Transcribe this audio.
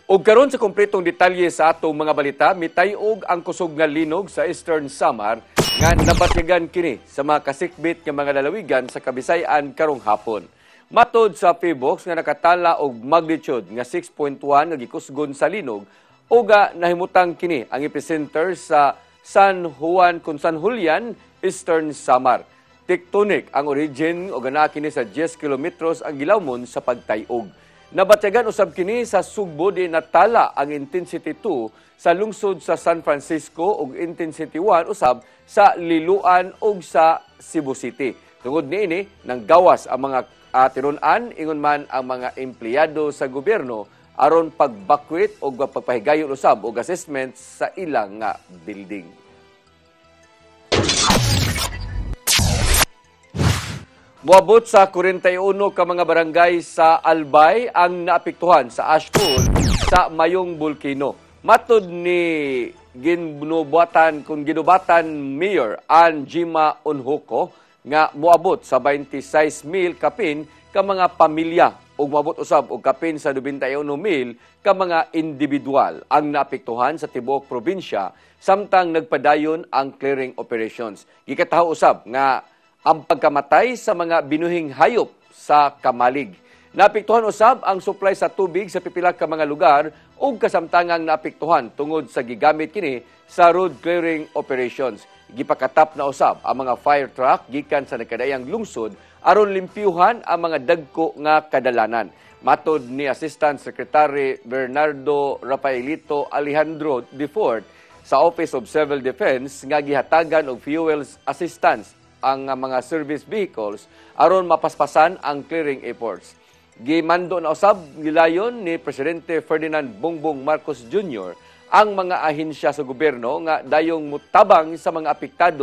Ug karon sa kompletong detalye sa atong mga balita, mitay-og ang kusog nga linog sa Eastern Samar nga nabatyagan kini sa mga kasikbit nga mga lalawigan sa Kabisayan karong hapon. Matod sa PHIVOLCS nga nakatala og magnitude nga 6.1 nga gikusgon sa linog, uga nahimutang kini ang epicenter sa San Julian, Eastern Samar. Tectonic ang origin o gana kini sa 10 kilometros ang gilawmon sa pagtay-og. Nabatyagan usab kini sa Sugbo di natala ang intensity 2 sa lungsod sa San Francisco ug intensity 1 usab sa Liloan ug sa Cebu City. Tungod niini nanggawas ang mga tinunan ingon man ang mga empleyado sa gobyerno aron pagbakwit o pagpahigayon usab og assessment sa ilang nga building. Moabot sa 41 ka mga barangay sa Albay ang naapektuhan sa ash fall sa Mayong Bulkino. Matod ni ginubatan Mayor Anjima Unhuko nga moabot sa 26,000 kapin ka mga pamilya ug moabot usab og kapin sa 21,000 ka mga individual ang naapektuhan sa tibuok probinsya samtang nagpadayon ang clearing operations. Gikataho usab nga ang pagkamatay sa mga binuhing hayop sa Kamalig. Naapektuhan usab ang supply sa tubig sa pipila ka mga lugar ug kasamtangang naapektuhan tungod sa gigamit kini sa road clearing operations. Gipakatap na usab ang mga fire truck gikan sa nakadayang lungsod aron limpyuhan ang mga dagko nga kadalanan. Matod ni Assistant Secretary Bernardo Rafaelito Alejandro Defort sa Office of Civil Defense nga gihatagan og fuel assistance ang mga service vehicles aron mapaspasan ang clearing efforts. Gimando na usab gilayon ni Presidente Ferdinand Bongbong Marcos Jr. ang mga ahensya sa gobyerno nga dayong mutabang sa mga apektado